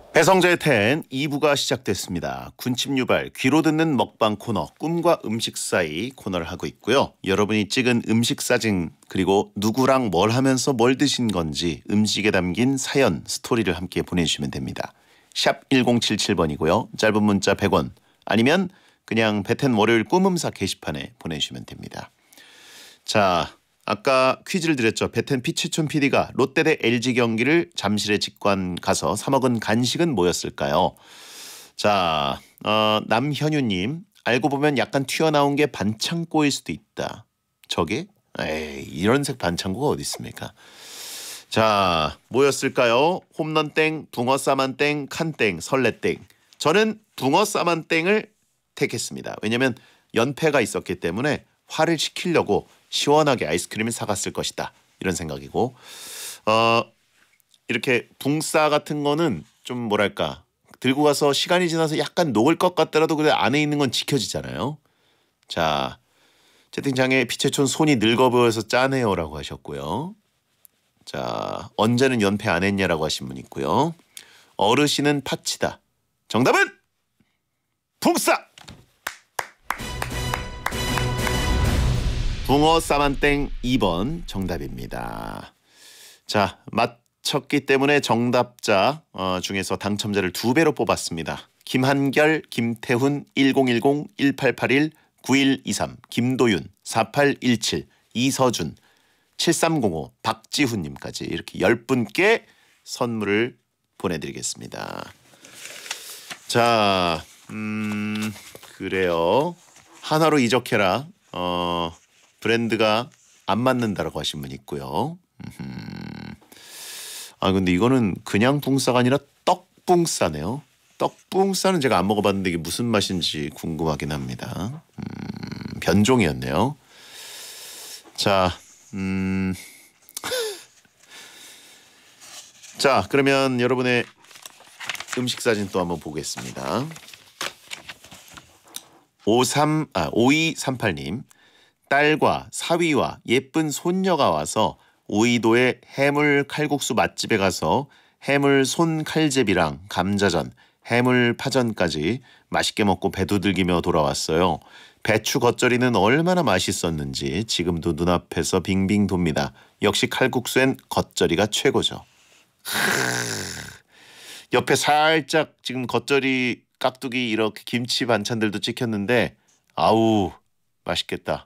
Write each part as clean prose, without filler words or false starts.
배성재의 텐 2부가 시작됐습니다. 군침 유발 귀로 듣는 먹방 코너 꿈과 음식 사이 코너를 하고 있고요. 여러분이 찍은 음식 사진 그리고 누구랑 뭘 하면서 뭘 드신 건지 음식에 담긴 사연 스토리를 함께 보내주시면 됩니다. 샵 1077번이고요. 짧은 문자 100원 아니면 그냥 배텐 월요일 꿈음사 게시판에 보내주시면 됩니다. 자, 아까 퀴즈를 드렸죠. 배텐 피치촌 PD가 롯데 대 LG 경기를 잠실에 직관 가서 사 먹은 간식은 뭐였을까요? 자, 남현유님 알고 보면 약간 튀어나온 게 반창고일 수도 있다. 저게? 에이, 이런 색 반창고가 어디 있습니까? 자, 뭐였을까요? 홈런 땡, 붕어 싸만 땡, 칸 땡, 설레 땡. 저는 붕어 싸만 땡을 택했습니다. 왜냐하면 연패가 있었기 때문에 화를 식히려고 시원하게 아이스크림을 사갔을 것이다. 이런 생각이고 이렇게 붕싸 같은 거는 좀 뭐랄까 들고 가서 시간이 지나서 약간 녹을 것 같더라도 그래 안에 있는 건 지켜지잖아요. 자, 채팅창에 피체촌 손이 늙어 보여서 짜네요라고 하셨고요. 자, 언제는 연패 안 했냐라고 하신 분 있고요. 어르신은 파치다. 정답은 붕싸! 붕어 싸만땡 2번 정답입니다. 자, 맞췄기 때문에 정답자 중에서 당첨자를 2배로 뽑았습니다. 김한결, 김태훈, 1010, 1881, 9123, 김도윤, 4817, 이서준, 7305, 박지훈님까지 이렇게 10분께 선물을 보내드리겠습니다. 자, 그래요. 하나로 이적해라. 브랜드가 안 맞는다라고 하신 분 있고요. 아 근데 이거는 그냥 붕싸가 아니라 떡붕싸네요. 떡붕싸는 제가 안 먹어봤는데 이게 무슨 맛인지 궁금하긴 합니다. 변종이었네요. 자, 자 그러면 여러분의 음식 사진 또 한번 보겠습니다. 5238님. 딸과 사위와 예쁜 손녀가 와서 오이도의 해물 칼국수 맛집에 가서 해물 손칼제비랑 감자전, 해물 파전까지 맛있게 먹고 배두들기며 돌아왔어요. 배추 겉절이는 얼마나 맛있었는지 지금도 눈앞에서 빙빙 돕니다. 역시 칼국수엔 겉절이가 최고죠. 옆에 살짝 지금 겉절이 깍두기 이렇게 김치 반찬들도 찍혔는데 아우 맛있겠다.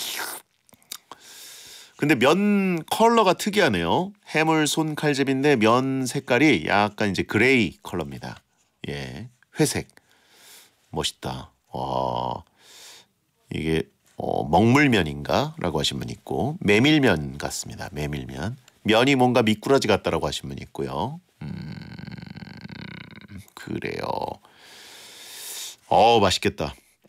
근데 면 컬러가 특이하네요. 해물 손칼제비인데 면 색깔이 약간 이제 그레이 컬러입니다. 예, 회색. 멋있다. 이게 먹물면인가라고 하신 분 있고 메밀면 같습니다. 메밀면. 면이 뭔가 미꾸라지 같다라고 하신 분 있고요. 그래요. 맛있겠다.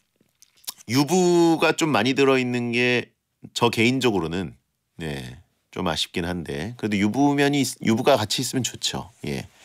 유부가 좀 많이 들어있는 게 저 개인적으로는 네, 좀 아쉽긴 한데 그래도 유부가 같이 있으면 좋죠. 예,